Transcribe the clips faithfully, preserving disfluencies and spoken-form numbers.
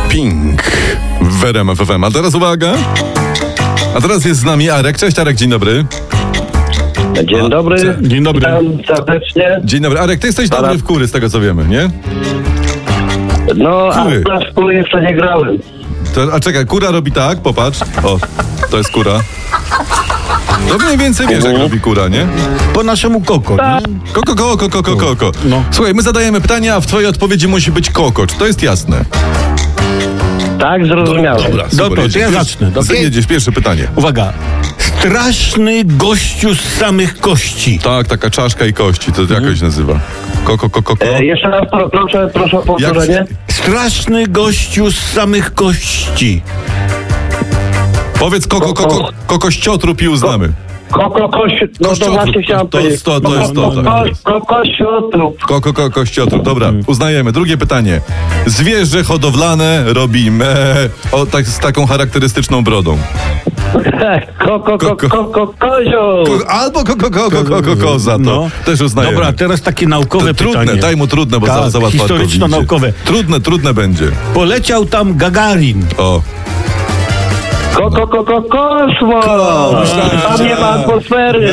Pink w R M F F M. A teraz uwaga. A teraz jest z nami Arek. Cześć Arek, dzień dobry. Dzień dobry. A, dzień dobry. Witam serdecznie. Dzień dobry. Arek, ty jesteś dobry w kury, z tego co wiemy, nie? No, Kury. a na szkole jeszcze nie grałem. To, a czekaj, kura robi tak, popatrz. O, to jest kura. To mniej więcej wiesz, jak robi kura, nie? Po naszemu koko, nie? Koko, koko, koko, koko. No. Słuchaj, my zadajemy pytania, a w twojej odpowiedzi musi być kokocz. To jest jasne. Tak, zrozumiałem. Dobra, No super. to jedziesz. ja zacznę, dobrze? Jedziesz, pierwsze pytanie. Uwaga. Straszny gościu z samych kości. Tak, taka czaszka i kości, to jak to się nazywa? Koko, koko, koko. E, jeszcze raz pro, proszę, proszę o powtórzenie. Straszny gościu z samych kości. Powiedz koko, koko, kokościotrup i uznamy. Koko, koś, no to Kościotrup, właśnie chciałem to- to powiedzieć. jest to, to jest to, tak. Kokościotrup. Koko, koko, kościotrup. Dobra, uznajemy. Drugie pytanie. Zwierzę hodowlane robi me o, tak, z taką charakterystyczną brodą. Koko, Ko- ko- koko, koko, kozioł. Ko- albo koko, koko, koko, koza, to No. też uznajemy. Dobra, teraz takie naukowe To trudne, pytanie. daj mu trudne, bo Tak, za, za łatwo historyczno-naukowe. Trudne, trudne będzie. Poleciał tam Gagarin. O. Koko, koko, kosmos. Tam nie ma atmosfery.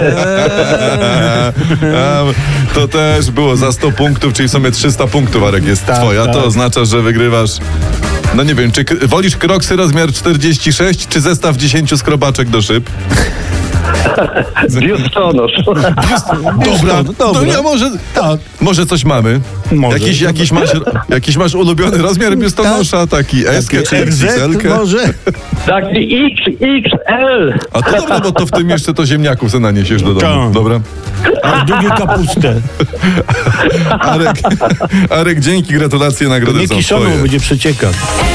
A, to też było za sto punktów, czyli w sumie trzysta punktów, Arek, jest Tak, twoja. tak. To oznacza, że wygrywasz. No nie wiem, czy k- wolisz kroksy rozmiar czterdzieści sześć, czy zestaw dziesięciu skrobaczek do szyb? Biustonosz. Dobra, dobra. to ja może, Tak. może coś mamy. Może. Jakiś, jakiś, masz, jakiś masz ulubiony rozmiar biustonosza, taki S czy R Z X L? może? Taki X, X L. A to dobra, bo to w tym jeszcze to ziemniaków se naniesiesz do domu. Tak. Dobra. A drugie kapustę. Arek, Arek, dzięki, gratulacje, nagrody Nie są kiszoną twoje. będzie przeciekać.